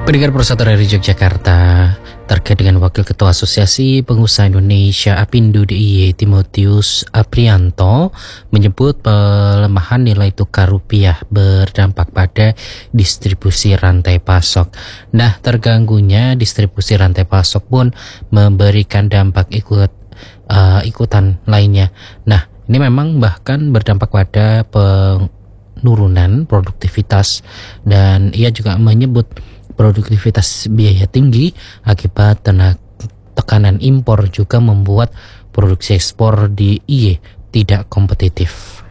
Pendengar Persatuan dari Yogyakarta, terkait dengan Wakil Ketua Asosiasi Pengusaha Indonesia Apindo DIY Timotius Aprianto menyebut pelemahan nilai tukar rupiah berdampak pada distribusi rantai pasok. Nah, terganggunya distribusi rantai pasok pun memberikan dampak ikutan lainnya. Nah, ini memang bahkan berdampak pada penurunan produktivitas, dan ia juga menyebut produktivitas biaya tinggi akibat tekanan impor juga membuat produksi ekspor di IE tidak kompetitif.